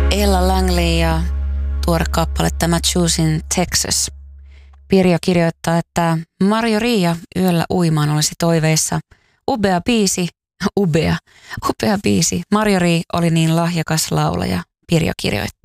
Ella Langley ja tuore kappale tämä Choose in Texas. Pirjo kirjoittaa, että Mario Ria yöllä uimaan olisi toiveissa. Upea biisi. Mario Ria oli niin lahjakas laulaja, Pirjo kirjoittaa.